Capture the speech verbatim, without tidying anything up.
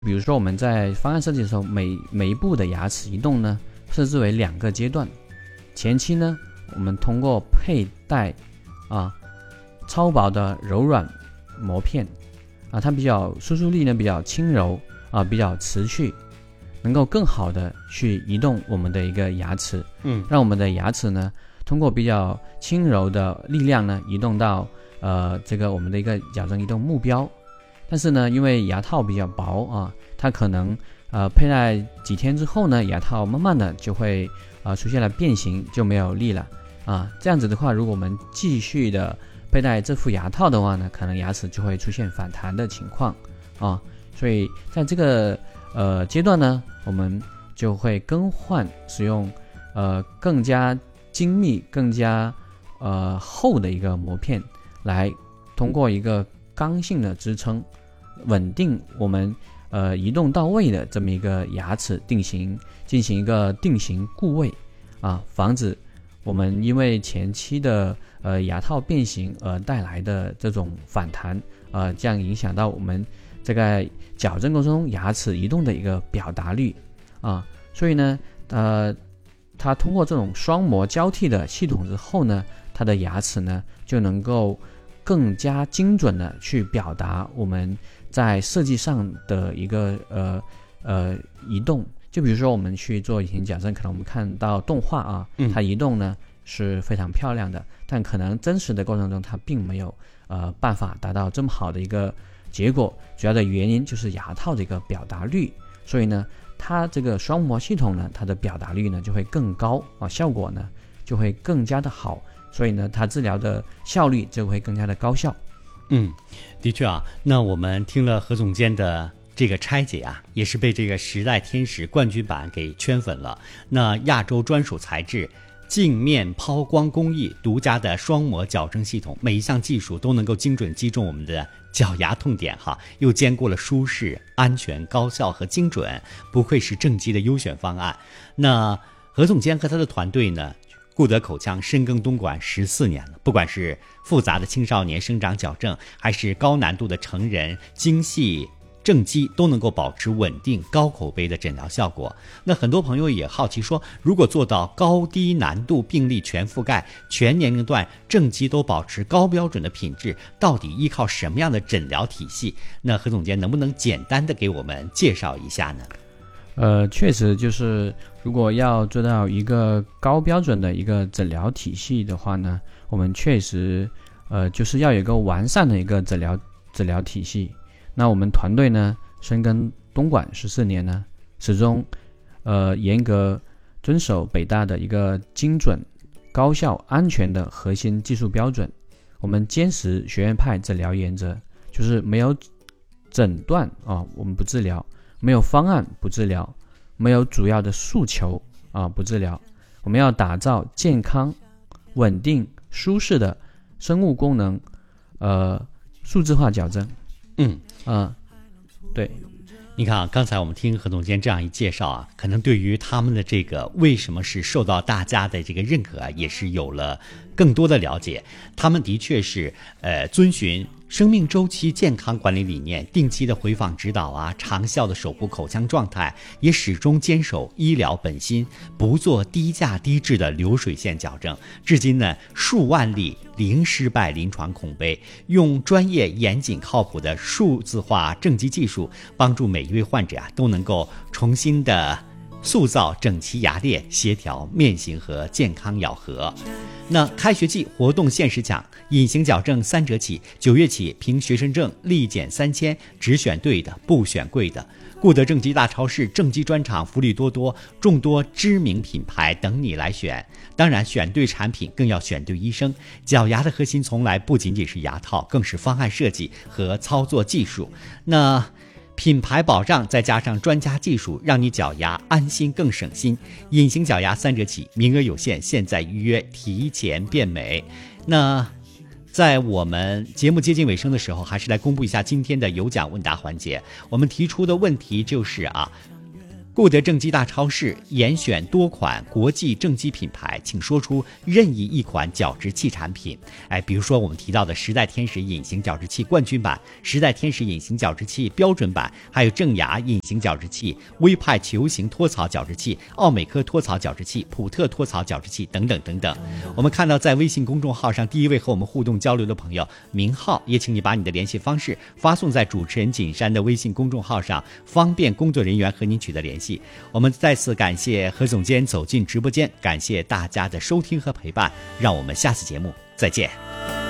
比如说我们在方案设计的时候，每每一步的牙齿移动呢，设置为两个阶段。前期呢，我们通过佩戴啊超薄的柔软膜片啊，它比较输出力呢比较轻柔啊，比较持续，能够更好的去移动我们的一个牙齿， 嗯， 让我们的牙齿呢通过比较轻柔的力量呢移动到呃这个我们的一个矫正移动目标。但是呢，因为牙套比较薄啊，它可能呃佩戴几天之后呢，牙套慢慢的就会呃出现了变形，就没有力了啊。这样子的话，如果我们继续的佩戴这副牙套的话呢，可能牙齿就会出现反弹的情况啊。所以在这个呃阶段呢，我们就会更换使用呃更加精密、更加呃厚的一个膜片，来通过一个刚性的支撑，稳定我们呃移动到位的这么一个牙齿定型，进行一个定型固位啊，防止我们因为前期的呃牙套变形而带来的这种反弹，呃，这样影响到我们这个矫正过程中牙齿移动的一个表达率啊。所以呢，呃，它通过这种双膜交替的系统之后呢，它的牙齿呢就能够更加精准的去表达我们在设计上的一个呃呃移动。就比如说我们去做隐形矫正，可能我们看到动画啊，它移动呢是非常漂亮的，但可能真实的过程中它并没有呃办法达到这么好的一个结果。主要的原因就是牙套的一个表达率，所以呢，它这个双膜系统呢，它的表达率呢就会更高啊，效果呢就会更加的好，所以呢，它治疗的效率就会更加的高效。 嗯，的确啊，那我们听了何总监的这个拆解啊，也是被这个时代天使冠军版给圈粉了。那亚洲专属材质镜面抛光工艺独家的双膜矫正系统，每一项技术都能够精准击中我们的矫牙痛点哈，又兼顾了舒适、安全、高效和精准，不愧是正畸的优选方案。那何总监和他的团队呢，固德口腔深耕东莞十四年了，不管是复杂的青少年生长矫正，还是高难度的成人精细正畸，都能够保持稳定高口碑的诊疗效果。那很多朋友也好奇说，如果做到高低难度病例全覆盖，全年龄段正畸都保持高标准的品质，到底依靠什么样的诊疗体系？那何总监能不能简单的给我们介绍一下呢？ 呃，确实就是如果要做到一个高标准的一个诊疗体系的话呢，我们确实呃就是要有一个完善的一个诊疗诊疗体系。那我们团队呢，深耕东莞十四年呢，始终呃严格遵守北大的一个精准、高效、安全的核心技术标准。我们坚持学院派诊疗原则，就是没有诊断啊，我们不治疗；没有方案不治疗；没有主要的诉求啊，不治疗。我们要打造健康、稳定、舒适的生物功能呃数字化矫正。 嗯啊，对， 你看啊，刚才我们听何总监这样一介绍啊，可能对于他们的这个为什么是受到大家的这个认可啊，也是有了更多的了解。他们的确是呃遵循生命周期健康管理理念，定期的回访指导啊，长效的守护口腔状态，也始终坚守医疗本心，不做低价低质的流水线矫正。至今呢，数万例零失败临床孔碑，用专业严谨靠谱的数字化正畸技术，帮助每一位患者啊都能够重新的塑造整齐牙列、协调面型和健康咬合。那开学季活动限时抢，隐形矫正三折起，九月起凭学生证立减三千，只选对的，不选贵的。固德正畸大超市正畸专场福利多多，众多知名品牌等你来选。当然，选对产品更要选对医生。矫牙的核心从来不仅仅是牙套，更是方案设计和操作技术。那品牌保障再加上专家技术，让你矫牙安心更省心。隐形矫牙三折起，名额有限，现在预约，提前变美。那在我们节目接近尾声的时候，还是来公布一下今天的有奖问答环节。我们提出的问题就是啊， 顾德正畸大超市严选多款国际正畸品牌，请说出任意一款矫直器产品。哎，比如说我们提到的时代天使隐形矫直器冠军版、时代天使隐形矫直器标准版，还有正雅隐形矫直器、微派球形脱槽矫直器、奥美科脱槽矫直器、普特脱槽矫直器等等等等。我们看到在微信公众号上第一位和我们互动交流的朋友明浩，也请你把你的联系方式发送在主持人锦山的微信公众号上，方便工作人员和您取得联系。我们再次感谢何总监走进直播间，感谢大家的收听和陪伴，让我们下次节目再见。